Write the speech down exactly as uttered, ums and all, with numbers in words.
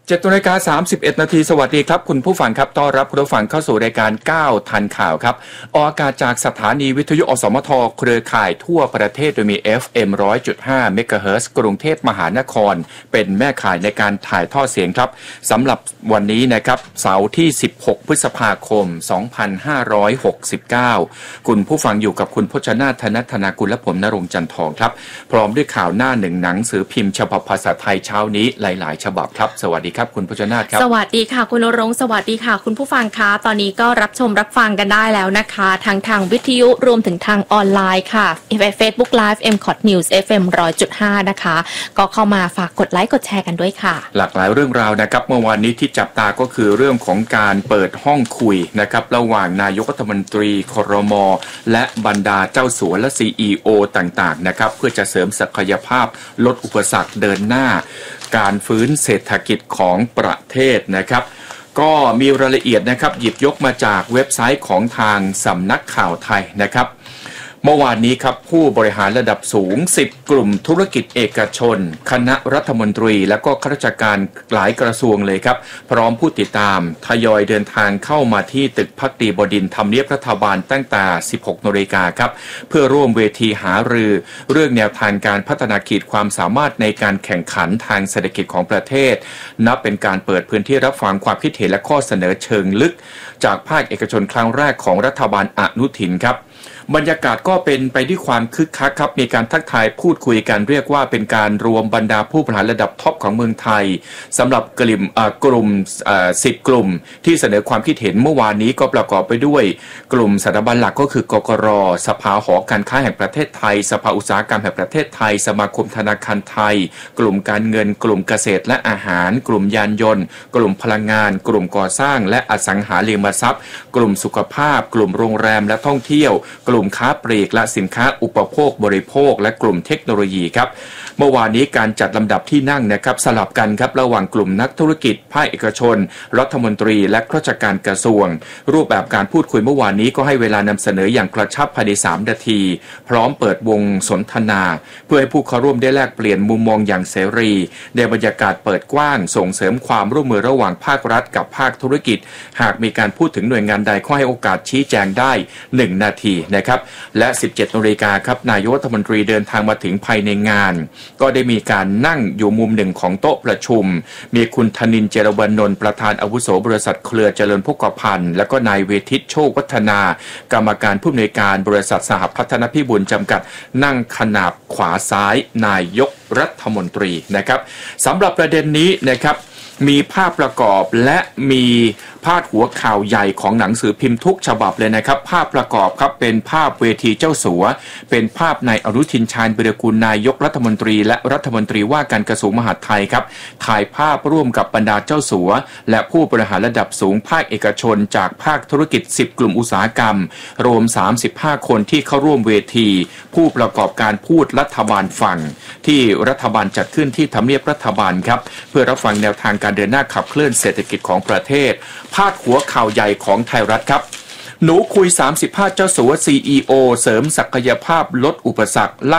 เจ็ดนาฬิกาสามสิบเอ็ดนาทีสวัสดีครับคุณผู้ฟังครับต้อนรับคุณผู้ฟังเข้าสู่รายการก้าวทันข่าวครับออกอากาศจากสถานีวิทยุอสมทเครือข่ายทั่วประเทศโดยมี เอฟ เอ็ม หนึ่งร้อยจุดห้า เมกะเฮิรตซ์กรุงเทพมหานครเป็นแม่ข่ายในการถ่ายทอดเสียงครับสำหรับวันนี้นะครับเสาร์ที่สิบหกพฤษภาคมสองพันห้าร้อยหกสิบเก้าคุณผู้ฟังอยู่กับคุณพจนาถ ธนธนากุลและผมณรงค์จันทองครับพร้อมด้วยข่าวหน้าหนึ่งหนังสือพิมพ์ฉบับภาษาไทยเช้านี้หลายๆฉบับครับสวัสดีครับคุณพจนาถครับสวัสดีค่ะคุณณรงค์สวัสดีค่ะคุณผู้ฟังคะตอนนี้ก็รับชมรับฟังกันได้แล้วนะคะทั้งทางวิทยุรวมถึงทางออนไลน์ค่ะ Facebook Live เอ็ม คอท News เอฟ เอ็ม หนึ่งร้อยจุดห้า นะคะก็เข้ามาฝากกดไลค์กดแชร์กันด้วยค่ะหลากหลายเรื่องราวนะครับเมื่อวานนี้ที่จับตาก็คือเรื่องของการเปิดห้องคุยนะครับระหว่างนายกรัฐมนตรีครม.และบรรดาเจ้าสัวและ ซี อี โอ ต่างๆนะครับเพื่อจะเสริมศักยภาพลดอุปสรรคเดินหน้าการฟื้นเศรษฐกิจของประเทศนะครับก็มีรายละเอียดนะครับหยิบยกมาจากเว็บไซต์ของทางสำนักข่าวไทยนะครับเมื่อวานนี้ครับผู้บริหารระดับสูงสิบกลุ่มธุรกิจเอกชนคณะรัฐมนตรีและก็ข้าราชการหลายกระทรวงเลยครับพร้อมผู้ติดตามทยอยเดินทางเข้ามาที่ตึกภักดีบดินทร์ทำเนียบรัฐบาลตั้งแต่สิบหกนาฬิกาครับเพื่อร่วมเวทีหารือเรื่องแนวทางการพัฒนาขีดความสามารถในการแข่งขันทางเศรษฐกิจของประเทศนับเป็นการเปิดพื้นที่รับฟังความคิดเห็นและข้อเสนอเชิงลึกจากภาคเอกชนครั้งแรกของรัฐบาลอนุทินครับบรรยากาศก็เป็นไปด้วยความคึกคักครับมีการทักทายพูดคุยกันเรียกว่าเป็นการรวมบรรดาผู้บริหารระดับท็อปของเมืองไทยสำหรับกลุ่มกลุ่มสิบกลุ่มที่เสนอความคิดเห็นเมื่อวานนี้ก็ประกอบไปด้วยกลุ่มสถาบันหลักก็คือกกร.สภาหอการค้าแห่งประเทศไทยสภาอุตสาหกรรมแห่งประเทศไทยสมาคมธนาคารไทยกลุ่มการเงินกลุ่มเกษตรและอาหารกลุ่มยานยนต์กลุ่มพลังงานกลุ่มก่อสร้างและอสังหาริมทรัพย์กลุ่มสุขภาพกลุ่มโรงแรมและท่องเที่ยวกลุ่มค้าปลีกและสินค้าอุปโภคบริโภคและกลุ่มเทคโนโลยีครับเมื่อวานนี้การจัดลำดับที่นั่งนะครับสลับกันครับระหว่างกลุ่มนักธุรกิจภาคเอกชนรัฐมนตรีและข้าราชการกระทรวงรูปแบบการพูดคุยเมื่อวานนี้ก็ให้เวลานำเสนออย่างกระชับภายในสามนาทีพร้อมเปิดวงสนทนาเพื่อให้ผู้เข้าร่วมได้แลกเปลี่ยนมุมมองอย่างเสรีในบรรยากาศเปิดกว้างส่งเสริมความร่วมมือระหว่างภาครัฐกับภาคธุรกิจหากมีการพูดถึงหน่วยงานใดก็ให้โอกาสชี้แจงได้หนึ่งนาทีนะครับและสิบเจ็ดนาฬิกาครับนายกรัฐมนตรีเดินทางมาถึงภายในงานก็ได้มีการนั่งอยู่มุมหนึ่งของโต๊ะประชุมมีคุณธนินทร์เจรวรรณนนท์ประธานอาวุโสบริษัทเครือเจริญโภคภัณฑ์และก็นายเวทิตโชควัฒนากรรมการผู้อำนวยการบริษัทสหพัฒนพิบูลจำกัดนั่งขนาบขวาซ้ายนายกรัฐมนตรีนะครับสำหรับประเด็นนี้นะครับมีภาพประกอบและมีพาดหัวข่าวใหญ่ของหนังสือพิมพ์ทุกฉบับเลยนะครับภาพประกอบครับเป็นภาพเวทีเจ้าสัวเป็นภาพนายอนุทินชาญวิรากูลนายกรัฐมนตรีและรัฐมนตรีว่าการกระทรวงมหาดไทยครับถ่ายภาพร่วมกับบรรดาเจ้าสัวและผู้บริหารระดับสูงภาคเอกชนจากภาคธุรกิจสิบกลุ่มอุตสาหกรรมรวมสามสิบห้าคนที่เข้าร่วมเวทีผู้ประกอบการพูดรัฐบาลฝั่งที่รัฐบาลจัดขึ้นที่ทำเนียบรัฐบาลครับเพื่อรับฟังแนวทางการเดินหน้าขับเคลื่อนเศรษฐกิจของประเทศพาดหัวข่าวใหญ่ของไทยรัฐครับหนูคุยสามสิบห้าเจ้าสัว ซี อี โอ เสริมศักยภาพลดอุปสรรค